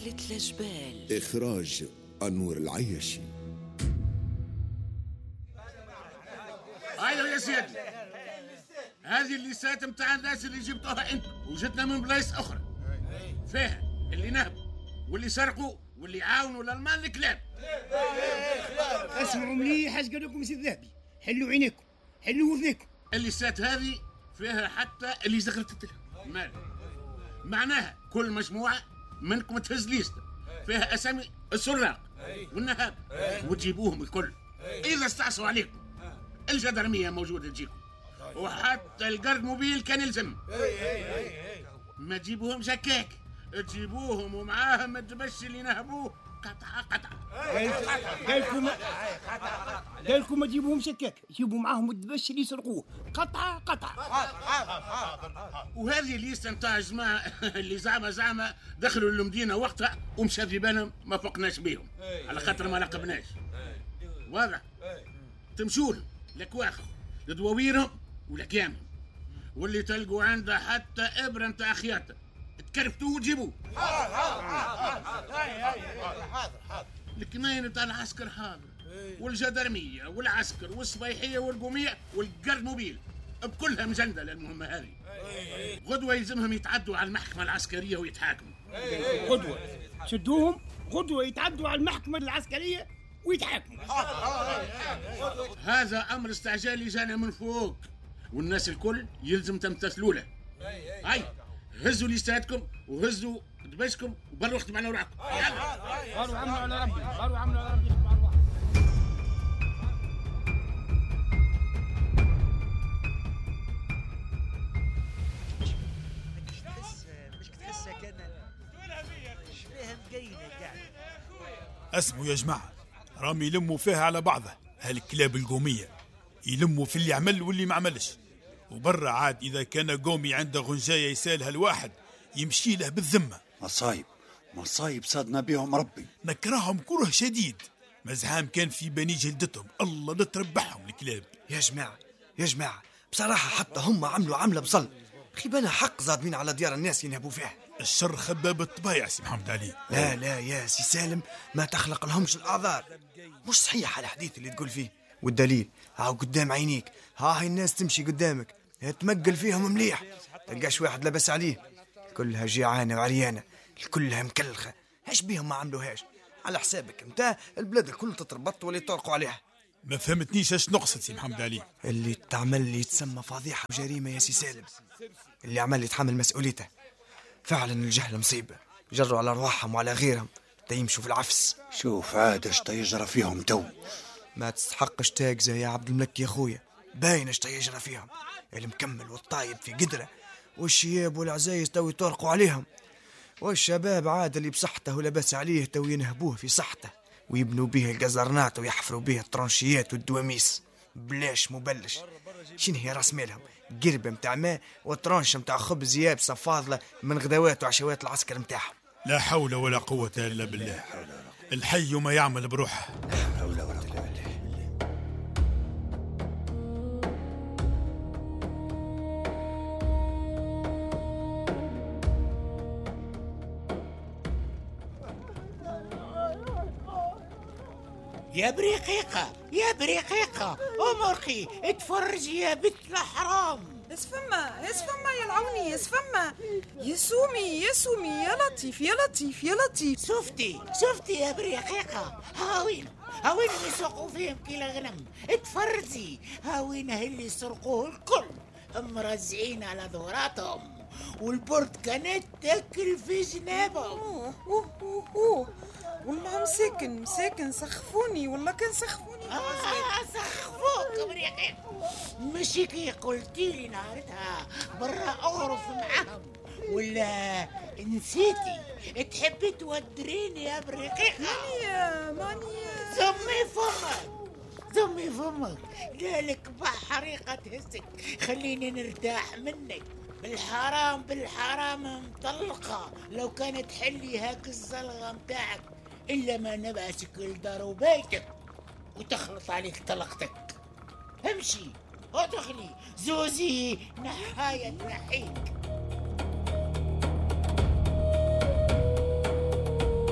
مالت الجبال. إخراج النور العياشي. ايوه يا سيدي، هذه الليستات متاع الناس اللي جبتوها انت وجدنا من بلايص اخرى، فيها اللي نهبوا واللي سرقوا واللي عاونوا للمال الكلاب. اسمعوا مليح اش قال لكم سيد ذهبي، حلوا عينيكم حلوا وذنيكم. الليستات هذه فيها حتى اللي زغرت لها مال، معناها كل مجموعه منكم تهز ليسته فيها اسامي السراق والنهاب وتجيبوهم الكل. اذا استعصوا عليكم الجدرميه موجوده تجيكم، وحتى القرد موبيل كان يلزم. ما تجيبوهم شكاك، تجيبوهم ومعاهم الدبش اللي نهبوه قطعه قطعه. قالكم ما تجيبوهم شكاك، جيبوا معاهم الدبش اللي يسرقوه قطعه قطعه. وهذه الليسته نتاع الجماعه اللي زعما دخلوا المدينه وقتها ومشى في بالهم ما فقناش بيهم على خاطر ما لقبناش. واضح؟ تمشوا لهم لكواخ لدواويرهم ولكيامهم، واللي تلقوا عنده حتى ابره نتاع خياطه تكرفتوه وتجيبوه. الكمين نتاع العسكر حاضر، والجدرميه والعسكر والصبيحيه والقوميه والقرد موبيل بكلها مجنده للمهمه هذه. غدوه يلزمهم يتعدوا على المحكمه العسكريه ويتحاكموا. غدوه شدوهم، غدوه يتعدوا على المحكمه العسكريه ويتحاكموا. هذا امر استعجالي جانا من فوق، والناس الكل يلزم تمتثلوا له. هاي هزوا ليستاتكم وهزوا دبشكم وبروا اختم على وراكم. قالوا عملوا على ربي، قالوا عملوا على ربي. مش تحسها كان فيها مقينة قاعد. اسمعوا يا جماعة، راهم يلموا فيها على بعضها هالكلاب القومية، يلموا في اللي عمل واللي ما عملش. وبرا عاد إذا كان قومي عنده غنجاية يسالها الواحد يمشي له بالذمة. مصايب صادنا بهم ربي، نكرههم كره شديد. مزحام كان في بني جلدتهم، الله لا تربحهم الكلاب. يا جماعة بصراحة حتى هم عملوا عملة بصل، خيبنا حق زادمين على ديار الناس ينهبوا فيها. الشر خباب الطبايع سي محمد علي. لا يا سي سالم، ما تخلق لهمش الأعذار. مش صحيح الحديث اللي تقول فيه، والدليل هاو قدام عينيك. هاي الناس تمشي قدامك تمقل فيهم مليح، تلقاش واحد لبس عليه، كلها جيعانة وعريانة، كلها مكلخة. هاش بيهم ما عملوهاش على حسابك انت؟ البلاد الكل تتربط واللي يطرقوا عليها. ما فهمتنيش اش نقصد سي محمد علي. اللي تعمل لي يتسمى فضيحة وجريمة يا سي سالم، اللي عمل يتحمل مسؤوليته. فعلا الجهل مصيبة، جروا على أرواحهم وعلى غيرهم تيمشوا في العفس. شوف عاد اش تيجرى فيهم تو. ما تستحقش تاجزة يا عبد الملك يا خويا، باين اش تيجرى فيهم. المكمل والطايب في قدرة، والشياب والعزايز تو يطرقوا عليهم، والشباب عاد اللي بصحته ولبس عليه تو ينهبوه في صحته ويبنوا به القزرنات ويحفروا به الترانشيات والدواميس بلاش مبلش. شنو هي راس مالهم؟ قربة متاع ماء وترانش متاع خبز يابسة فاضلة من غدوات وعشوات العسكر متاعهم. لا حول ولا قوة إلا بالله، الحي ما يعمل بروحه. يا بريقيقة أمرقي اتفرجي يا بنت الحرام. اسفما يا العوني، اسفما يا سومي يا لطيف. شفتي يا بريقيقة، هاوين اللي يسوقوا فيهم كيلا غنم. اتفرجي هاوين اللي يسرقوه الكل مرزعين على ظهوراتهم، والبرتقانات تاكل في جنابهم. والله مساكن سخفوني، والله كان سخفوني. سخفوك بريقين. مش كي قلتي لي نهارتها برا اغرف معهم، ولا نسيتي تحبي تودريني يا بريقيقة؟ ماني ذمي فمك ذلك بحريقة تهزك، خليني نرتاح منك. بالحرام مطلقة، لو كانت حلي هاك الزلغة متاعك إلا ما نبعسك لدار وبيتك وتخلط عليك طلقتك. امشي ادخلي زوزي نحاية نحيك.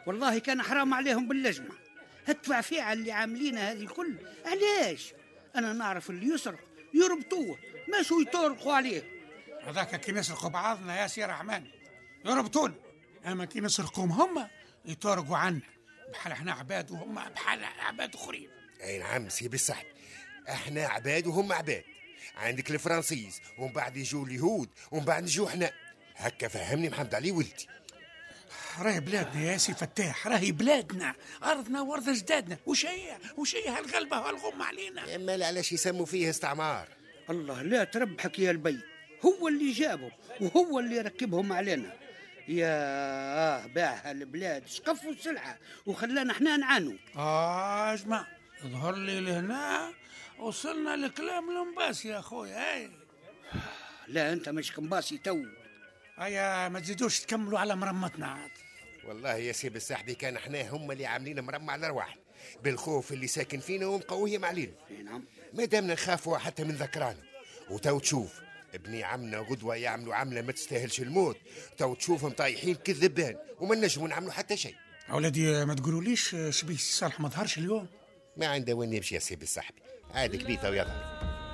والله كان حرام عليهم باللجمة. هالتفعفيعة اللي عاملينها هذه الكل علاش؟ أنا نعرف اللي يسرق يربطوه ماشو يطرقوا عليه. هذاك كي نسرقوا بعضنا يا سي رحمن يربطون، اما كي نسرقوهم هم يطرقوا عنا، بحال احنا عباد وهم بحال عباد اخرين. اي نعم سي بالصحب، احنا عباد وهم عباد. عندك الفرنسيس ومن بعد يجوا اليهود ومن بعد نجوا احنا. هكا فهمني محمد علي ولدي. راهي بلادنا يا سي فتاح، راهي بلادنا، ارضنا وارض اجدادنا. وش هي هالغلبه وهالغمه علينا؟ اما علاش يسموا فيه استعمار؟ الله لا تربحك يا البي، هو اللي جابهم وهو اللي ركبهم علينا. يا باع البلاد شقفوا السلعه وخلانا احنا نعانوا. جماعه ظهر لي لهنا وصلنا لكلام لمباس يا اخويا. هاي لا انت مش كمباسي تو. هيا ما تزيدوش تكملوا على مرمتنا عاد. والله يا سيب السحبي كان احنا هم اللي عاملين مرمى الارواح بالخوف اللي ساكن فينا ومقويهم علينا. نعم ما دامنا نخافوا حتى من ذكرانا. وتو تشوف ابني عمنا غدوه يعملوا عمله ما تستاهلش الموت، تو تشوفهم طايحين كذبان وما نجموا نعملوا حتى شيء. اولادي ما تقولوليش شبيه صالح ما ظهرش اليوم؟ ما عنده وين يمشي يا سيب السحبي، عاد كبيته ويظهر.